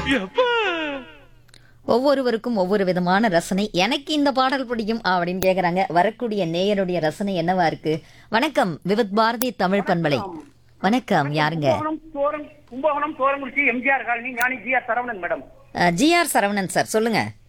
ஒவ்வொருவருக்கும் ஒவ்வொரு விதமான ரசனை. எனக்கு இந்த பாடல் பிடிக்கும் அப்படின்னு கேக்குறாங்க. வரக்கூடிய நேயருடைய ரசனை என்னவா இருக்கு? வணக்கம் விவித் பாரதி தமிழ் பண்பலை. வணக்கம், யாருங்க? கும்பகோணம் தோரங்குறிச்சி எம்ஜிஆர் காலனி ஞானி GR Saravanan madam. GR Saravanan sir, சொல்லுங்க.